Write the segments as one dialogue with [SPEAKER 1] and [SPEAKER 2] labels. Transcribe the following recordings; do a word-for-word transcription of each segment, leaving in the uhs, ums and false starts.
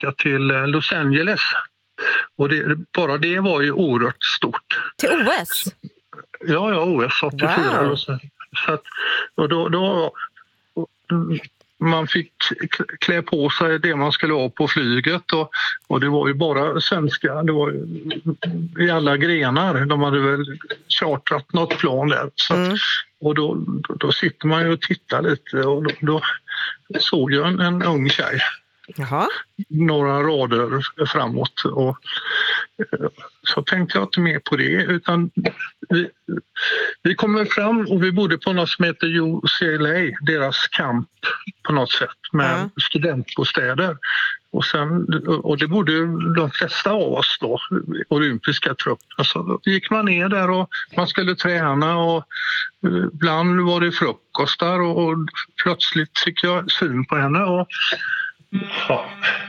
[SPEAKER 1] åka till Los Angeles. Och det, bara det var ju oerhört stort.
[SPEAKER 2] Till O S?
[SPEAKER 1] Ja, ja, O S åttiofyra.
[SPEAKER 2] Wow.
[SPEAKER 1] Så, så att, och då, då man fick klä på sig det man skulle ha på flyget och, och det var ju bara svenska, det var ju i alla grenar. De hade väl chartrat något plan där. Så att, mm. Och då, då, då sitter man ju och tittar lite och då, då såg jag en, en ung tjej.
[SPEAKER 2] Jaha.
[SPEAKER 1] Några rader framåt och så tänkte jag inte mer på det utan vi, vi kommer fram och vi bodde på något som heter U C L A, deras camp på något sätt med mm. studentbostäder och, sen, och det bodde de flesta av oss då, olympiska truppen. Så gick man ner där och man skulle träna och ibland var det frukostar och, och plötsligt fick jag syn på henne och ja.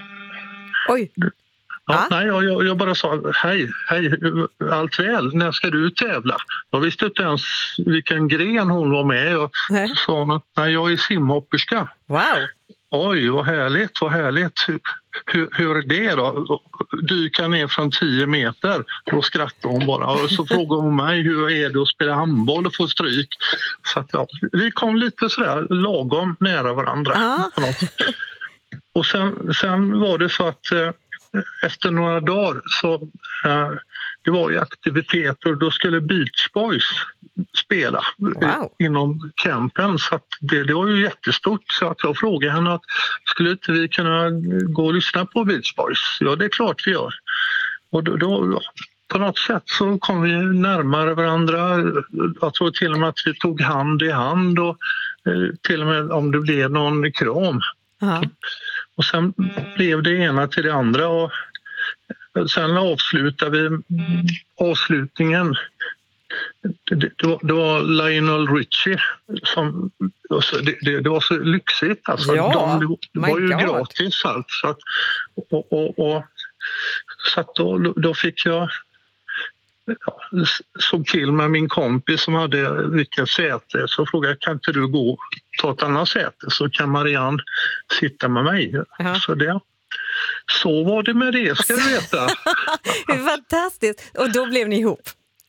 [SPEAKER 2] Oj.
[SPEAKER 1] Ja,
[SPEAKER 2] ah?
[SPEAKER 1] Nej, jag, jag bara sa hej, hej, allt väl, när ska du tävla? Jag visste inte ens vilken gren hon var med och så sa hon att nej, jag är simhopperska.
[SPEAKER 2] Wow.
[SPEAKER 1] Oj, vad härligt, vad härligt. Hur, hur är det då? Dyka ner från tio meter. Då skrattade hon bara. Och så frågade hon mig hur är det att spela handboll och få stryk. Så att, ja, vi kom lite sådär lagom nära varandra.
[SPEAKER 2] Ah.
[SPEAKER 1] På något. Och sen, sen var det så att eh, efter några dagar så eh, det var ju aktiviteter och då skulle Beach Boys spela
[SPEAKER 2] wow.
[SPEAKER 1] inom campen så att det, det var ju jättestort så att jag frågade henne att skulle inte vi kunna gå och lyssna på Beach Boys? Ja, det är klart vi gör. Och då, då på något sätt så kom vi närmare varandra. Jag tror till och med att vi tog hand i hand och eh, till och med om det blev någon kram.
[SPEAKER 2] Uh-huh.
[SPEAKER 1] Och sen blev det ena till det andra och sen avslutade vi avslutningen. Det, det, var, det var Lionel Richie som det, det, det var så lyxigt alltså.
[SPEAKER 2] Ja,
[SPEAKER 1] De, det var ju
[SPEAKER 2] God.
[SPEAKER 1] gratis allt så att, och, och, och, så att då, då fick jag ja, såg till med min kompis som hade vilket säte så frågade jag kan inte du gå ta ett annat säte så kan Marianne sitta med mig. Uh-huh. Så det så var det med det ska du veta.
[SPEAKER 2] Fantastiskt. Och då blev ni ihop?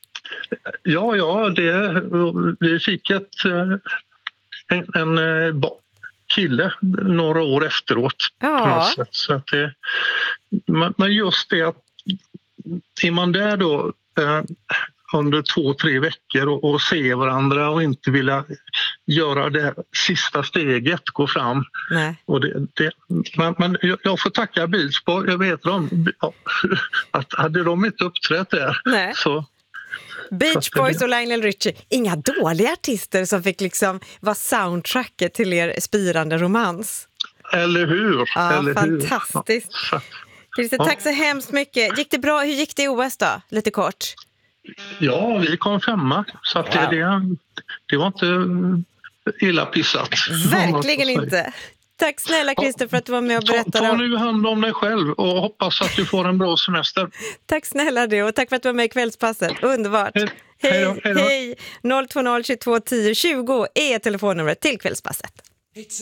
[SPEAKER 1] Ja, ja, det, vi fick ett, en, en kille några år efteråt.
[SPEAKER 2] Ja.
[SPEAKER 1] Så att det, men just det att är man där då eh, under två, tre veckor och, och se varandra och inte vilja göra det sista steget, gå fram.
[SPEAKER 2] Nej.
[SPEAKER 1] Och det, det, men, men jag får tacka Beach Boys, jag vet dem, att hade de inte uppträtt där
[SPEAKER 2] Nej.
[SPEAKER 1] så
[SPEAKER 2] Beach Boys och Lionel Richie, inga dåliga artister som fick liksom vara soundtracket till er spirande romans.
[SPEAKER 1] Eller hur?
[SPEAKER 2] Ja,
[SPEAKER 1] Eller
[SPEAKER 2] fantastiskt.
[SPEAKER 1] Hur?
[SPEAKER 2] Christer, tack så hemskt mycket. Gick det bra? Hur gick det i O S då? Lite kort.
[SPEAKER 1] Ja, vi kom femma. Så att
[SPEAKER 2] wow.
[SPEAKER 1] det, det, det var inte illa pissat.
[SPEAKER 2] Verkligen inte. Tack snälla Christer för att du var med och berättade.
[SPEAKER 1] Ta, ta nu hand om dig själv och hoppas att du får en bra semester.
[SPEAKER 2] Tack snälla du och tack för att du var med i Kvällspasset. Underbart.
[SPEAKER 1] Hej,
[SPEAKER 2] hej,
[SPEAKER 1] hej, då, hej, då.
[SPEAKER 2] hej. noll två noll tjugotvå tio tjugo är telefonnumret till Kvällspasset.